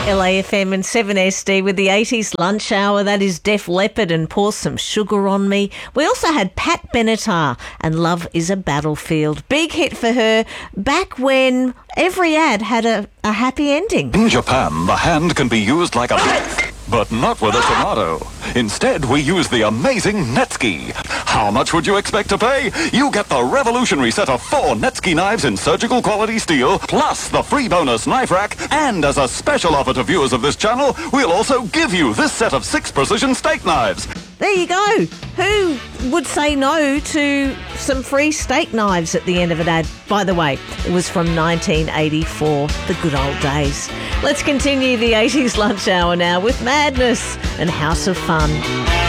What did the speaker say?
LAFM and 7SD with the 80s lunch hour. That is Def Leppard and Pour Some Sugar on Me. We also had Pat Benatar and Love is a Battlefield. Big hit for her back when every ad had a happy ending. In Japan, the hand can be used like a... But not with a tomato. Instead, we use the amazing Netski. How much would you expect to pay? You get the revolutionary set of 4 Netski knives in surgical quality steel, plus the free bonus knife rack, and as a special offer to viewers of this channel, we'll also give you this set of 6 precision steak knives. There you go. Who would say no to some free steak knives at the end of an ad? By the way, it was from 1984, the good old days. Let's continue the 80s lunch hour now with Madness and House of Fun.